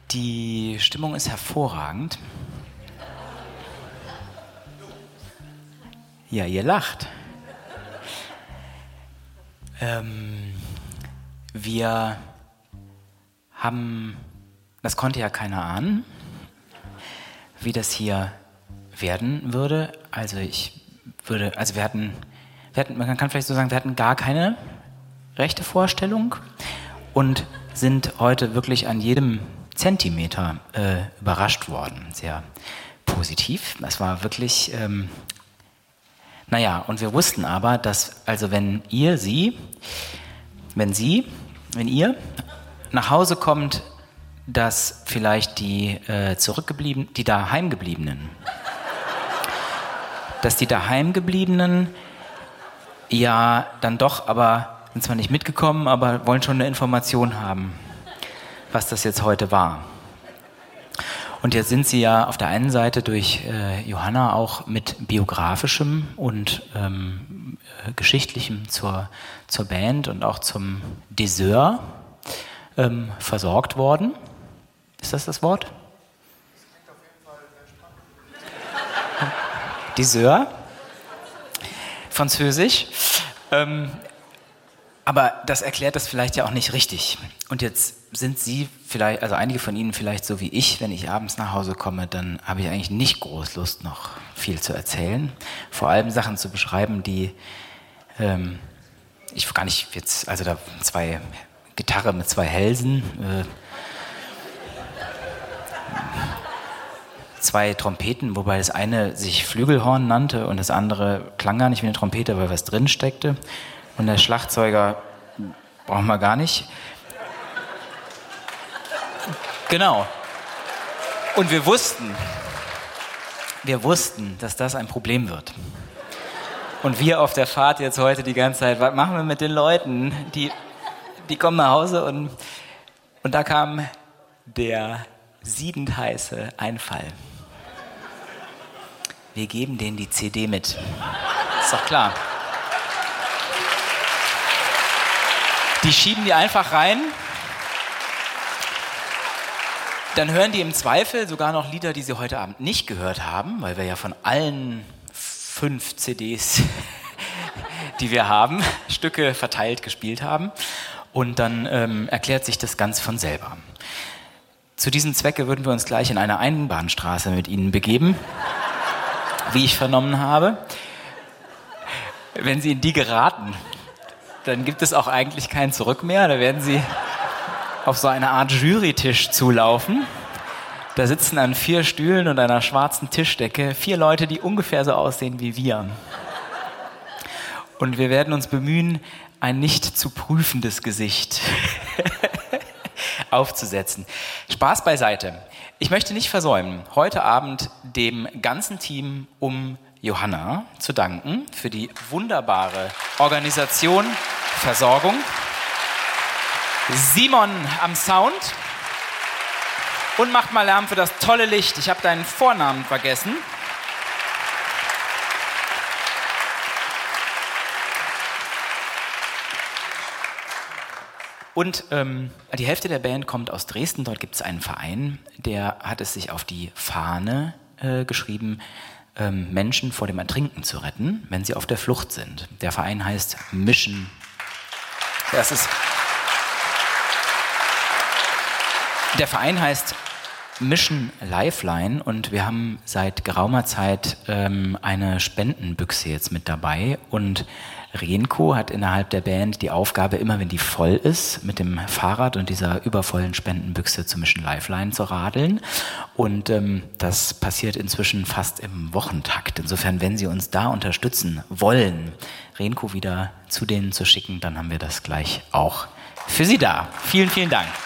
Die Stimmung ist hervorragend. Ja, ihr lacht. Wir haben, das konnte ja keiner ahnen, wie das hier werden würde. Also wir hatten, man kann vielleicht so sagen, wir hatten gar keine rechte Vorstellung und sind heute wirklich an jedem Zentimeter überrascht worden. Sehr positiv. Das war wirklich, und wir wussten aber, dass, also wenn ihr nach Hause kommt, dass vielleicht die Daheimgebliebenen ja dann doch, aber sind zwar nicht mitgekommen, aber wollen schon eine Information haben, was das jetzt heute war. Und jetzt sind sie ja auf der einen Seite durch Johanna auch mit biografischem und geschichtlichem zur Band und auch zum Dessert versorgt worden. Ist das Wort? Das klingt auf jeden Fall sehr spannend. Dessert. Französisch. Aber das erklärt das vielleicht ja auch nicht richtig. Und jetzt sind Sie vielleicht, also einige von Ihnen vielleicht so wie ich, wenn ich abends nach Hause komme, dann habe ich eigentlich nicht groß Lust, noch viel zu erzählen. Vor allem Sachen zu beschreiben, die ich gar nicht jetzt, also da Gitarre mit 2 Hälsen, 2 Trompeten, wobei das eine sich Flügelhorn nannte und das andere klang gar nicht wie eine Trompete, weil was drin steckte. Und der Schlagzeuger brauchen wir gar nicht. Genau. Und wir wussten, dass das ein Problem wird. Und wir auf der Fahrt jetzt heute die ganze Zeit, was machen wir mit den Leuten? Die kommen nach Hause und da kam der siedend heiße Einfall. Wir geben denen die CD mit. Ist doch klar. Die schieben die einfach rein. Dann hören die im Zweifel sogar noch Lieder, die sie heute Abend nicht gehört haben, weil wir ja von allen 5 CDs, die wir haben, Stücke verteilt gespielt haben. Und dann erklärt sich das ganz von selber. Zu diesem Zwecke würden wir uns gleich in eine Einbahnstraße mit Ihnen begeben, wie ich vernommen habe. Wenn Sie in die geraten, dann gibt es auch eigentlich kein Zurück mehr. Da werden Sie auf so eine Art Jurytisch zulaufen. Da sitzen an 4 Stühlen und einer schwarzen Tischdecke 4 Leute, die ungefähr so aussehen wie wir. Und wir werden uns bemühen, ein nicht zu prüfendes Gesicht aufzusetzen. Spaß beiseite. Ich möchte nicht versäumen, heute Abend dem ganzen Team um Johanna zu danken für die wunderbare Organisation, Versorgung. Simon am Sound. Und macht mal Lärm für das tolle Licht. Ich habe deinen Vornamen vergessen. Und die Hälfte der Band kommt aus Dresden. Dort gibt es einen Verein, der hat es sich auf die Fahne geschrieben, Menschen vor dem Ertrinken zu retten, wenn sie auf der Flucht sind. Der Verein heißt Mission. Der Verein heißt Mission Lifeline und wir haben seit geraumer Zeit eine Spendenbüchse jetzt mit dabei und Renko hat innerhalb der Band die Aufgabe, immer wenn die voll ist, mit dem Fahrrad und dieser übervollen Spendenbüchse zur Mission Lifeline zu radeln. Und das passiert inzwischen fast im Wochentakt. Insofern, wenn Sie uns da unterstützen wollen, Renko wieder zu denen zu schicken, dann haben wir das gleich auch für Sie da. Vielen, vielen Dank.